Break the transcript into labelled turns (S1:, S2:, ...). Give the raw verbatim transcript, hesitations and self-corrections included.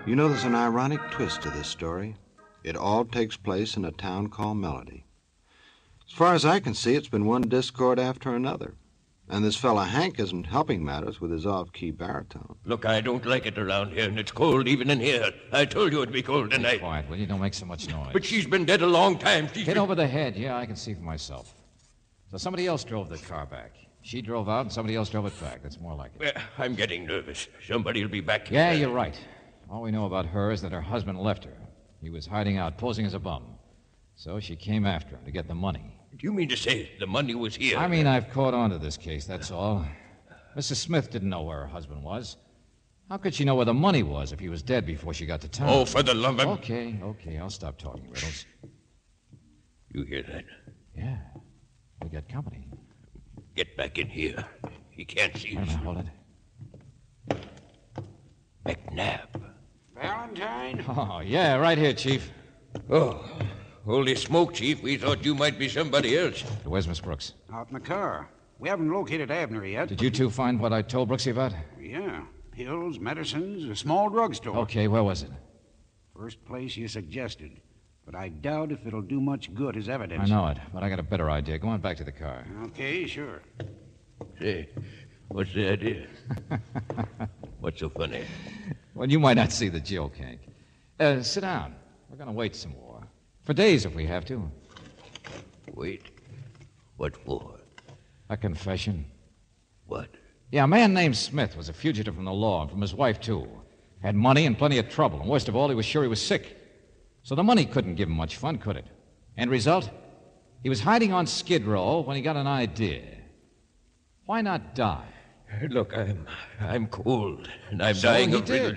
S1: You know, there's an ironic twist to this story. It all takes place in a town called Melody. As far as I can see, it's been one discord after another. And this fella Hank isn't helping matters with his off-key baritone.
S2: Look, I don't like it around here, and it's cold even in here. I told you it'd be cold tonight.
S3: Be quiet, will you? Don't make so much noise.
S2: But she's been dead a long time. She's
S3: Hit
S2: been...
S3: over the head. Yeah, I can see for myself. So somebody else drove the car back. She drove out, and somebody else drove it back. That's more like it.
S2: Well, I'm getting nervous. Somebody'll be back here.
S3: Yeah, you're right. All we know about her is that her husband left her. He was hiding out, posing as a bum. So she came after him to get the money.
S2: Do you mean to say the money was here?
S3: I mean, I've caught on to this case, that's all. Missus Smith didn't know where her husband was. How could she know where the money was if he was dead before she got to town?
S2: Oh, for the love of...
S3: Okay, okay, I'll stop talking, Riddles.
S2: You hear that?
S3: Yeah, we got company.
S2: Get back in here. He can't see
S3: Wait a
S2: us.
S3: minute, hold it.
S2: McNabb.
S4: Valentine?
S3: Oh, yeah, right here, Chief.
S2: Oh, holy smoke, Chief. We thought you might be somebody else.
S3: Where's Miss Brooks?
S4: Out in the car. We haven't located Abner yet.
S3: Did you two find what I told Brooksy about?
S4: Yeah. Pills, medicines, a small drugstore.
S3: Okay, where was it?
S4: First place you suggested. But I doubt if it'll do much good as
S3: I
S4: evidence.
S3: know it, but I got a better idea. Go on back to the car.
S4: Okay, sure.
S2: Say, what's the idea? What's so funny?
S3: Well, you might not see the joke, Hank. Uh, sit down. We're going to wait some more. For days if we have to.
S2: Wait. What for?
S3: A confession.
S2: What?
S3: Yeah, a man named Smith was a fugitive from the law, and from his wife, too. Had money and plenty of trouble, and worst of all, he was sure he was sick. So the money couldn't give him much fun, could it? End result? He was hiding on Skid Row when he got an idea. Why not die?
S2: Look, I'm I'm cold, and I'm
S3: So
S2: dying
S3: he
S2: of
S3: did.
S2: riddles.